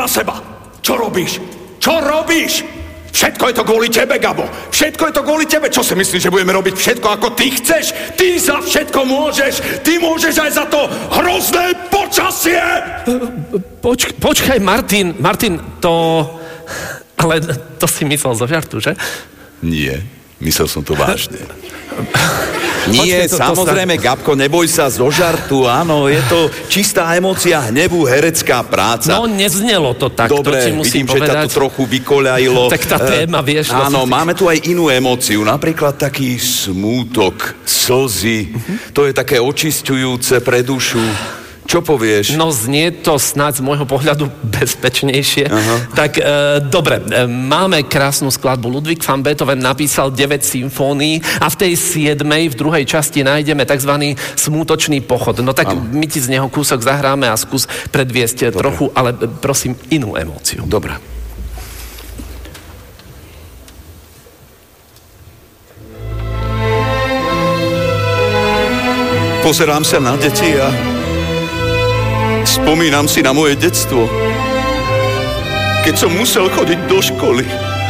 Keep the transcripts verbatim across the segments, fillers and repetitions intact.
za seba. Čo robíš? Čo robíš? Všetko je to kvôli tebe, Gabo. Všetko je to kvôli tebe. Čo si myslíš, že budeme robiť všetko, ako ty chceš? Ty za všetko môžeš. Ty môžeš aj za to hrozné počasie. Poč- počkaj, Martin. Martin, to... Ale to si myslel zo žartu, že? Nie, myslel som to vážne. Nie, Počkej, to, samozrejme, to sa... Gabko, neboj sa zo žartu, áno, je to čistá emócia hnevu, herecká práca. No, neznelo to tak, dobre, to ti musím vidím, povedať. že ťa to trochu vykoľajilo. Tak tá téma, vieš. Áno, vlastne... máme tu aj inú emóciu, napríklad taký smútok, slzy, uh-huh. To je také očisťujúce pre dušu. Čo povieš? No znie to snáď z môjho pohľadu bezpečnejšie. Aha. Tak e, dobre, e, máme krásnu skladbu. Ludwig van Beethoven napísal deväť symfónií a v tej siedmej, v druhej časti nájdeme tzv. Smútočný pochod. No tak ano. My ti z neho kúsok zahráme a skús predviesť dobre. Trochu, ale prosím, inú emóciu. Dobre. Pozerám sa na deti a spomínam si na moje detstvo, keď som musel chodiť do školy.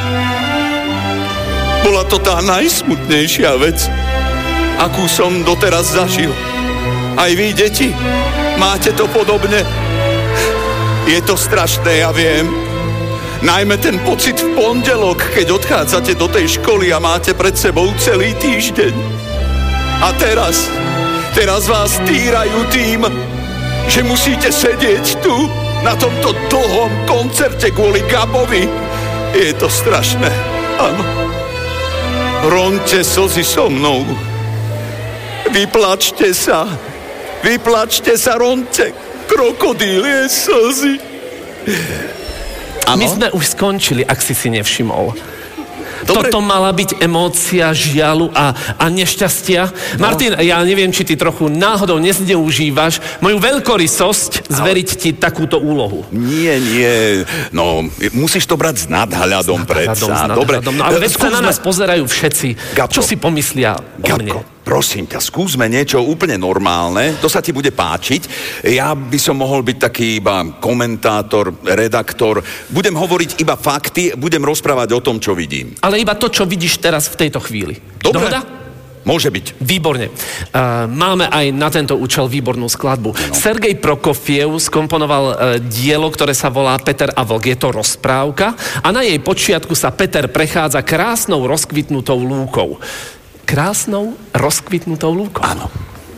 Bola to tá najsmutnejšia vec, akú som doteraz zažil. Aj vy, deti, máte to podobne. Je to strašné, ja viem. Najmä ten pocit v pondelok, keď odchádzate do tej školy a máte pred sebou celý týždeň. A teraz, teraz vás týrajú tým, že musíte sedieť tu, na tomto dlhom koncerte kvôli Gabovi. Je to strašné, áno. Ronte slzy so mnou. Vyplačte sa. Vyplačte sa, ronte. Krokodílie slzy. My sme už skončili, ak si si nevšimol. Dobre. Toto mala byť emócia žialu a, a nešťastia. No. Martin, ja neviem, či ty trochu náhodou nezneužívaš moju veľkorysosť zveriť ti takúto úlohu. Nie, nie. No, musíš to brať s nadhľadom predsa. Dobre. No, ale veď sa na nás pozerajú všetci. Gabko. Čo si pomyslia o mne? Prosím ťa, skúsme niečo úplne normálne, to sa ti bude páčiť. Ja by som mohol byť taký iba komentátor, redaktor. Budem hovoriť iba fakty, budem rozprávať o tom, čo vidím. Ale iba to, čo vidíš teraz v tejto chvíli. Dobre. Dohoda? Môže byť. Výborne. Uh, máme aj na tento účel výbornú skladbu. No. Sergej Prokofiev skomponoval uh, dielo, ktoré sa volá Peter a vlk. Je to rozprávka a na jej počiatku sa Peter prechádza krásnou rozkvitnutou lúkou. Krásnou, rozkvitnutou lúkou. Áno.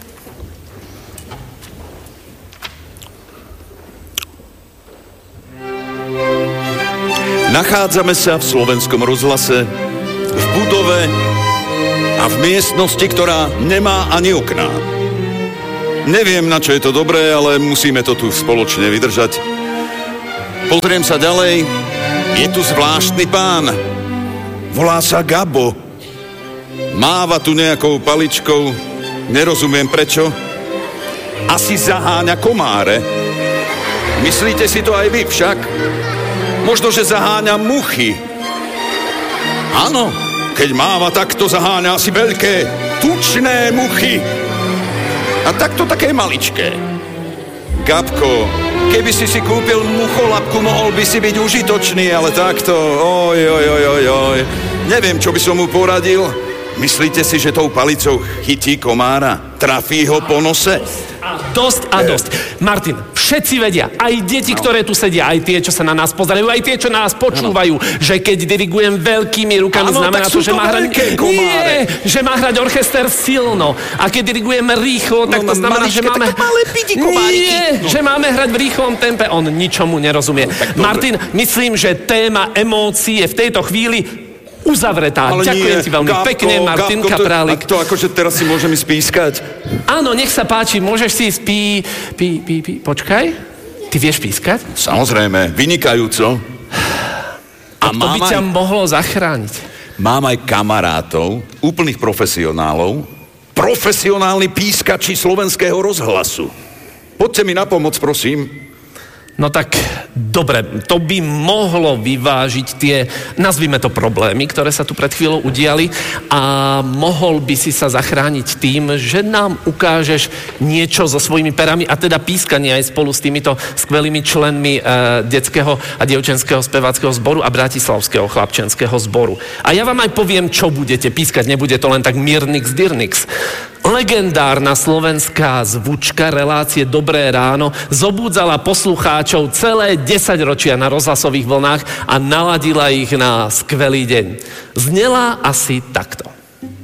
Nachádzame sa v Slovenskom rozhlase, v budove a v miestnosti, ktorá nemá ani okná. Neviem, na čo je to dobré, ale musíme to tu spoločne vydržať. Pozriem sa ďalej. Je tu zvláštny pán. Volá sa Gabo. Máva tu nejakou paličkou, nerozumiem prečo. Asi zaháňa komáre. Myslíte si to aj vy však? Možno, že zaháňa muchy. Áno, keď máva, takto zaháňa asi veľké, tučné muchy. A takto také maličké. Gabko, keby si si kúpil mucholapku, mohol by si byť užitočný, ale takto, oj, oj, oj, oj, oj. Neviem, čo by som mu poradil. Myslíte si, že tou palicou chytí komára? Trafí ho po nose? A dosť a dosť. Martin, všetci vedia, aj deti, no. ktoré tu sedia, aj tie, čo sa na nás pozerajú, aj tie, čo na nás počúvajú, no. že keď dirigujem veľkými rukami, ano, znamená to, že má hrať... Nie, že má hrať orchester silno. A keď dirigujem rýchlo, tak no, to znamená, maličke, že máme... Nie, no. že máme hrať v rýchlom tempe. On ničomu nerozumie. No, Martin, myslím, že téma emócií je v tejto chvíli uzavretá. Ale ďakujem nie, ti veľmi Gabko, pekne, Martin Gabko, Kaprálik. A to akože teraz si môžem spískať? Áno, nech sa páči, môžeš si spí... Pí, pí, pí, počkaj. Ty vieš pískať? Samozrejme, vynikajúco. A to by ťa aj, mohlo zachrániť. Mám aj kamarátov, úplných profesionálov, profesionálni pískači Slovenského rozhlasu. Poďte mi na pomoc, prosím. No tak, dobre, to by mohlo vyvážiť tie, nazvime to problémy, ktoré sa tu pred chvíľou udiali a mohol by si sa zachrániť tým, že nám ukážeš niečo so svojimi perami a teda pískanie aj spolu s týmito skvelými členmi e, detského a dievčenského speváckeho zboru a bratislavského chlapčenského zboru. A ja vám aj poviem, čo budete pískať, nebude to len tak Mirnix Dirnix. Legendárna slovenská zvučka relácie Dobré ráno zobúdzala poslucháčov celé desaťročia na rozhlasových vlnách a naladila ich na skvelý deň. Znela asi takto.